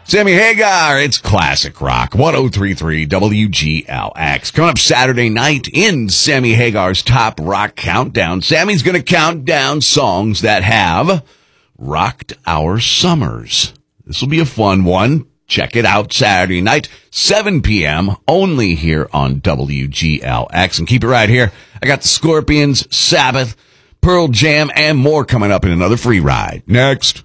Sammy Hagar, it's classic rock, 103.3 WGLX. Coming up Saturday night in Sammy Hagar's Top Rock Countdown, Sammy's going to count down songs that have rocked our summers. This will be a fun one. Check it out Saturday night, 7 p.m., only here on WGLX. And keep it right here. I got the Scorpions, Sabbath, Pearl Jam, and more coming up in another free ride. Next.